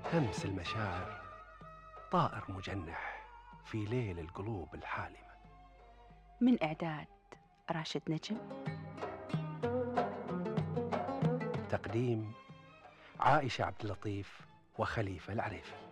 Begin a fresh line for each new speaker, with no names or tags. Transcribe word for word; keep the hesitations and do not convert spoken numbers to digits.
همس المشاعر طائر مجنح في ليل القلوب الحالمة.
من إعداد راشد نجم،
تقديم عائشة عبد اللطيف وخليفة العريفة.